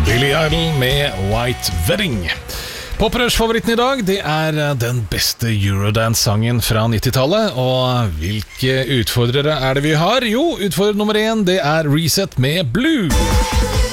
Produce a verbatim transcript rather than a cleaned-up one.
Billy Idol med White Wedding. Poprush-favoritten i dag, det er den beste Eurodance-sangen fra nittitallet. Og hvilke utfordrere er det vi har? Jo, utfordrer nummer én, det er Reset med Blue.